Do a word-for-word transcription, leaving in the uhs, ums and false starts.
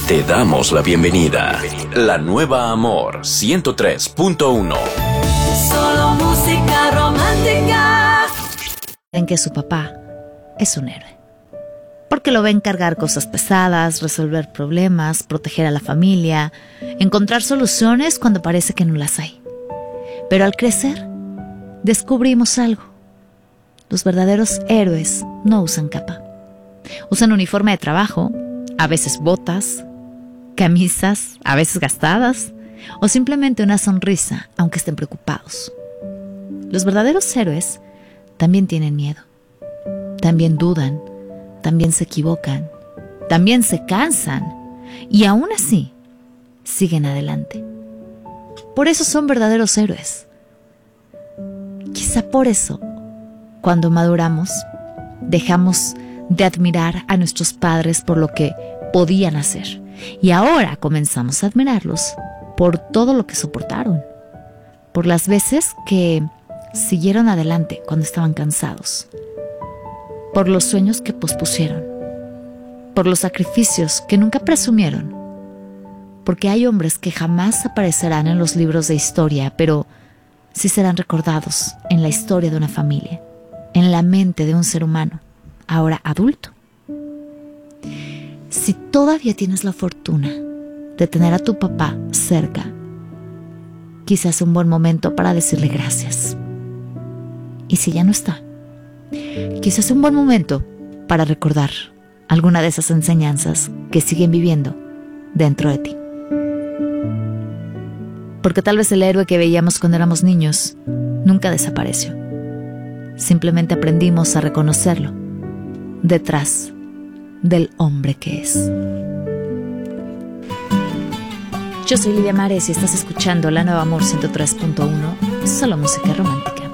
Te damos la bienvenida. La nueva Amor ciento tres punto uno. Solo música romántica. En que su papá es un héroe. Porque lo ven cargar cosas pesadas, resolver problemas, proteger a la familia, encontrar soluciones cuando parece que no las hay. Pero al crecer, descubrimos algo. Los verdaderos héroes no usan capa. Usan uniforme de trabajo, a veces botas, camisas, a veces gastadas, o simplemente una sonrisa, aunque estén preocupados. Los verdaderos héroes también tienen miedo, también dudan, también se equivocan, también se cansan, y aún así siguen adelante. Por eso son verdaderos héroes. Quizá por eso, cuando maduramos, dejamos de admirar a nuestros padres por lo que podían hacer, y ahora comenzamos a admirarlos por todo lo que soportaron, por las veces que siguieron adelante cuando estaban cansados, por los sueños que pospusieron, por los sacrificios que nunca presumieron, porque hay hombres que jamás aparecerán en los libros de historia, pero sí serán recordados en la historia de una familia, en la mente de un ser humano, ahora adulto. Si todavía tienes la fortuna de tener a tu papá cerca, quizás es un buen momento para decirle gracias. Y si ya no está, quizás es un buen momento para recordar alguna de esas enseñanzas que siguen viviendo dentro de ti. Porque tal vez el héroe que veíamos cuando éramos niños nunca desapareció. Simplemente aprendimos a reconocerlo detrás del hombre que es. Yo soy Lidia Mares y estás escuchando La Nueva Amor ciento tres punto uno, solo música romántica.